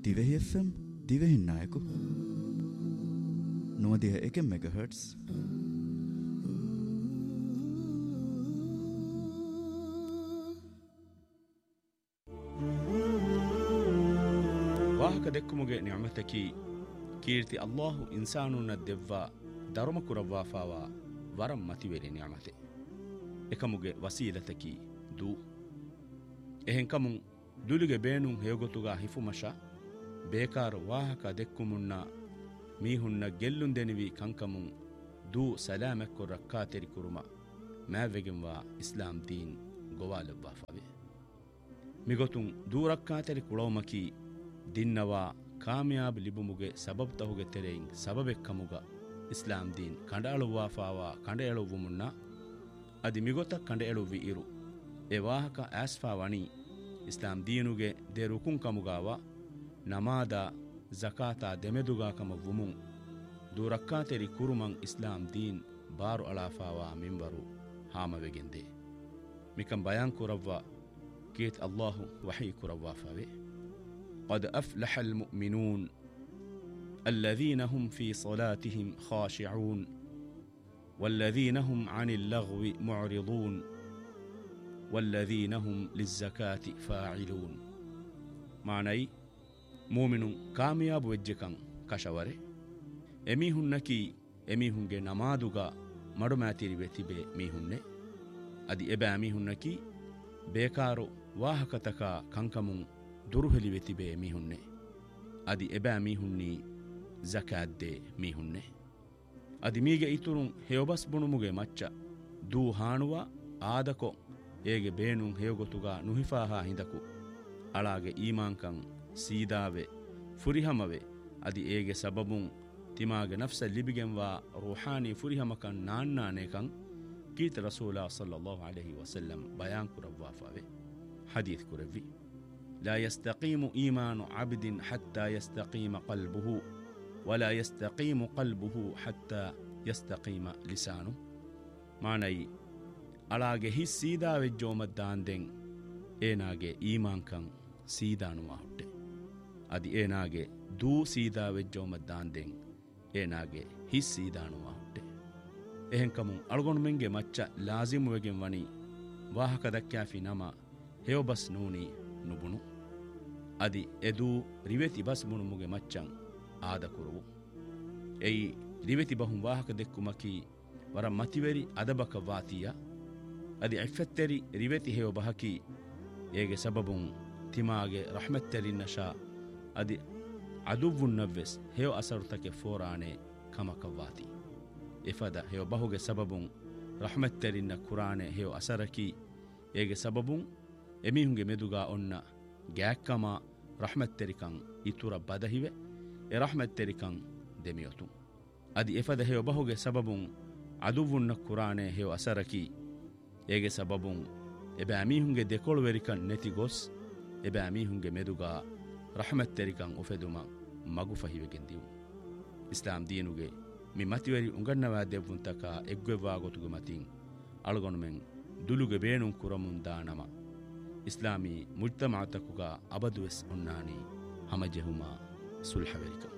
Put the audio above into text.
Dhivehi FM දිවෙහින් නායකු 91 MHz ವಾಹಕ ದೆಕ್ಕುಮುಗೆ ನಿಅಮತಕಿ ಕೀರ್ತಿ ಅಲ್ಲಾಹು ಇನ್ಸಾನುನ್ನ ದೆವ್ವ ಧರ್ಮ ಕುರವ್ವಾಫಾವ ವರಂ ಮತಿವೆರಿ ನಿಅಮತೆ ಎಕಮುಗೆ ವಸೀಲತಕಿ ದೂ ಎಹೆಂಕಮುಂ ದುಲಿಗೆ ಬೇಣುಂ ಹೇಗೊತುಗ ಹಿಫುಮಶ ಬೇಕಾರು ವಾಹಕ ದೆಕ್ಕುಮುನ್ನ ಮೀಹುನ್ನ ಗೆಲ್ಲುಂದೆನಿವಿ ಕಂಕಮುಂ ದೂ ಸಲಾಮೆಕ್ಕು ರಕ್ಕಾತೆರಿ ಕುರುಮ ಮ್ಯಾವೆಗೆಂವಾ ಇಸ್ಲಾಂ ದೀನ್ ಗೊವಾಲವ್ವಾಫಾವೆ ಮಿಗೊತುಂ ದೂ ರಕ್ಕಾತೆರಿ ಕುಳೋಮಕಿ ದಿನ್ನವಾ ಕಾಮಯಾಬ್ ಲಿಬುಮುಗೆ ಸಬಬ್ ತಹುಗೆ ತೆರೆಯಿಂ ಸಬಬೆಕ್ಕಮುಗ ಇಸ್ಲಾಂ ದೀನ್ ಕಂಡಾಳುವಾಫಾವ ಕಂಡೆಳುವುಮುನ್ನ ಅದಿ ಮಿಗೊತ ಕಂಡೆಳುವಿ ಇರು ಎ ವಾಹಕ ಆಸ್ಫಾ ವಣಿ ಇಸ್ಲಾಂ ದೀನುಗೆ ದೆ ರುಕುಂ ಕಮುಗಾವ ನಮಾದ ಜಕಾತಾ ದೆಮೆದುಗಾಕಮ ವುಮುಂ ದೂರಕ್ಕಾತೆರಿ ಕುರುಮಂ ಇಸ್ಲಾಂ ದೀನ್ ಬಾರು ಅಳಾಫಾವ ಮಿಂಬರು ಹಾಮವೆಗೆಂದೆ ಮಿಕಂ ಬಯಾನ್ ಕುರವ್ವ ಕೀತ್ ಅಲ್ಲಾಹು ವಹಿ ಕುರವ್ವಾಫಾವೆ قد أفلح المؤمنون الذين هم في صلاتهم خاشعون والذين هم عن اللغو معرضون والذين هم للزكاة فاعلون معنى مؤمن كامياب وجهكم كشوره එමිහුන්නකි එමිහුන්ගේ නමාදුගා මඩුමෑතිරි වෙතිබේ මිහුන්නේ අදි එබෑ මිහුන්නකි බේකාරෝ ವಾಹಕತಕಾ ಕಂಕಮುಂ ದುರುಹೆಲಿ ವೆತಿಬೇ ಮಿಹುನ್ನೆ ಅದಿ ಎಬෑ ಮಿಹುನ್ನೀ ಜಕಾದ್ದೆ ಮಿಹುನ್ನೆ ಅದಿ ಮೀಗೆ ಇತುರುಂ ಹೇವಬಸ್ ಬುಣುಮುಗೆ ಮಚ್ಚ ದೂ ಹಾಣುವ ಆದಕೊ ಏಗೆ ಬೇಣುಂ ಹೇವಗೊತುಗಾ ನುಹಿಫಾಹಾ ಹಿಂದಕು ಅಳಾಗೆ ಈಮಾಂಕಂ ಸೀದಾವೆ ಫುರಿಹಮವೆ ಅದಿ ಏಗೆ ಸಬಬುಂ ತಿಮಾಗೆ ನಫ್ಸ ಲಿಬಿಗೆಂವಾ ರೂಹಾನಿ ಫುರಿಹಮಕಂ ನಾನ್ನಾನೇಕಂ ಕೀತ ರಸೂಲಾ ಸಲ್ಲಲ್ಲಾಹು ಅಲೈಹಿ ವಸಲ್ಲಂ ಬಯಾನ್ ಕುರವ್ವಾಫಾವೆ ಹದೀತ್ ಕುರವ್ವಿ لا يستقيم إيمان عبد حتى يستقيم قلبه ولا يستقيم قلبه حتى يستقيم لسانه معنى ಅಳಾಗೆ ಹಿ ಸೀದಾ ವೆಜ್ಜೋಮದ್ದಾಂದೆಂ ಏನಾಗೆ ಈಮಾಂಕಂ ಸೀದಾನುವಾ ಹುಟ್ಟೆ ಅದಿ ಏನಾಗೆ ದೂ ಸೀದಾ ವೆಜ್ಜೋಮದ್ದಾಂದೆಂ ಏನಾಗೆ ಹಿ ಸೀದಾನುವಾ ಹುಟ್ಟೆ ಎಹೆಂಕಮುಂ ಅಳಗೊಂಡು ಮೆಂಗೆ ಮಚ್ಚ ಲಾಜಿಮುವೆಗೆಂ ವಣಿ ವಾಹಕ ದಕ್ಕಾಫಿ ನಮ ಹೇವಬಸ್ ನೂನಿ ನುಬುಣು ಅದಿ ಎದೂ ರಿವೆತಿ ಬಸ್ ಮುಣುಮುಗೆ ಮಚ್ಚಂ ಆದಕುರುವು ಎಯಿ ರಿವೆತಿ ಬಹುಂ ವಾಹಕ ದೆಕ್ಕುಮಕಿ ವರ ಮತಿವೆರಿ ಅದಬಕ ವಾತಿಯ ಅದಿ ಇಫ್ಫೆತ್ತೆರಿ ರಿವೆತಿ ಹೇವ ಬಹಕಿ ಏಗೆ ಸಬಬುಂ ತಿಮಾಗೆ ರಹ್ಮತ್ತೆರಿನ್ನಶಾ ಅದಿ ಅದುವ್ವುನ್ನವ್ವೆಸ್ ಹೇವ ಅಸರುತಕೆ ಫೋರಾಣೆ ಕಮಕವಾತಿ ಎಫದ ಹೇವ ಬಹುಗೆ ಸಬಬುಂ ರಹ್ಮತ್ತೆರಿನ್ನ ಕುರಾಣೆ ಹೇವ ಅಸರಕಿ ಏಗೆ ಸಬಬುಂ ಎಮಿಹುಂಗೆ ಮೆದುಗಾ ಒನ್ನ ಗ್ಯಾಕ್ಕಮ ರಹ್ಮತ್ತೆರಿಕಂ ಇತುರ ಬದಹಿವೆ ಎ ರಹ್ಮತ್ತೆರಿಕಂ ದೆಮಿಯೊತು ಅದಿ ಎಫದ ಹೇವ ಬಹುಗೆ ಸಬಬುಂ ಅದುವ್ವುನ್ನ ಕುರಾಣೆ ಹೇವ ಅಸರಕಿ ಏಗೆ ಸಬಬುಂ ಎಬೆ ಅಮೀಹುಂಗೆ ದೆಕೊಳುವೆರಿಕಂ ನೆತಿ ಗೊಸ್ ಎಬೆ ಅಮೀಹುಂಗೆ ಮೆದುಗಾ ರಹ್ಮತ್ತೆರಿಕಂ ಉಫೆದುಮ ಮಗು ಫಹಿವೆಗೆಂದಿವು ಇಸ್ಲಾಂ ದೀನುಗೆ ಮಿ ಮತಿವೆರಿ ಉಂಗನ್ನವಾ ದೆವ್ವುಂತಕ ಎಗ್ವೆವ್ವಾ ಗೊತುಗೆ ಮತಿಂ ಅಳಗೊಣುಮೆಂ ದುಲುಗೆ ಬೇಣುಂ ಕುರಮುಂ ದಾನಮ ಇಸ್ಲಾಮಿ ಮುಜ್ತಮಾತಕುಗ ಅಬದುವೆಸ್ ಉನ್ನಾನಿ ಹಮಜೆಹುಮಾ ಸುಲ್ಹವೆರಿಕಂ